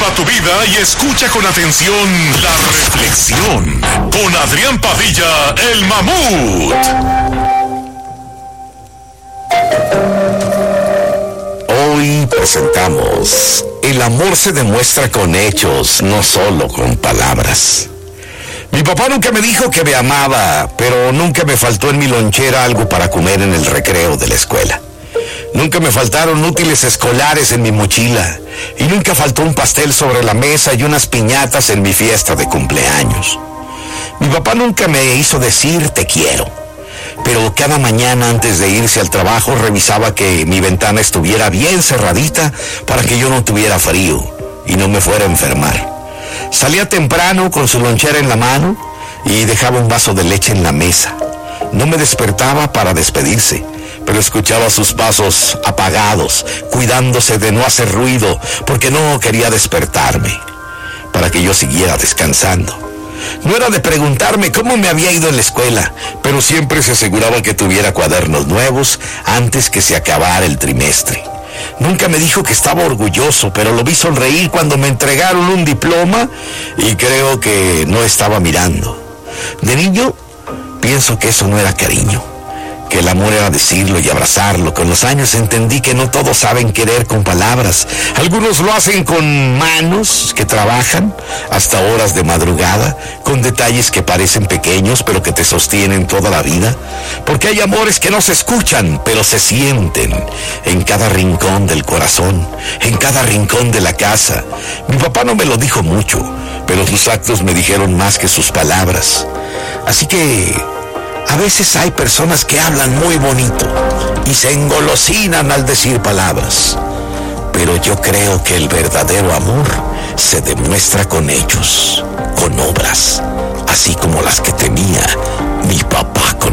a tu vida y escucha con atención la reflexión con Adrián Padilla, el Mamut. Hoy presentamos: el amor se demuestra con hechos, no solo con palabras. Mi papá nunca me dijo que me amaba, pero nunca me faltó en mi lonchera algo para comer en el recreo de la escuela. Nunca me faltaron útiles escolares en mi mochila, y nunca faltó un pastel sobre la mesa y unas piñatas en mi fiesta de cumpleaños. Mi papá nunca me hizo decir te quiero, pero cada mañana antes de irse al trabajo revisaba que mi ventana estuviera bien cerradita para que yo no tuviera frío y no me fuera a enfermar. Salía temprano con su lonchera en la mano y dejaba un vaso de leche en la mesa. No me despertaba para despedirse, pero escuchaba sus pasos apagados, cuidándose de no hacer ruido, porque no quería despertarme, para que yo siguiera descansando. No era de preguntarme cómo me había ido en la escuela, pero siempre se aseguraba que tuviera cuadernos nuevos antes que se acabara el trimestre. Nunca me dijo que estaba orgulloso, pero lo vi sonreír cuando me entregaron un diploma y creo que no estaba mirando. De niño, pienso que eso no era cariño, que el amor era decirlo y abrazarlo. Con los años entendí que no todos saben querer con palabras. Algunos lo hacen con manos que trabajan hasta horas de madrugada, con detalles que parecen pequeños pero que te sostienen toda la vida. Porque hay amores que no se escuchan, pero se sienten en cada rincón del corazón, en cada rincón de la casa. Mi papá no me lo dijo mucho, pero sus actos me dijeron más que sus palabras. Así que a veces hay personas que hablan muy bonito y se engolosinan al decir palabras, pero yo creo que el verdadero amor se demuestra con hechos, con obras, así como las que tenía mi papá con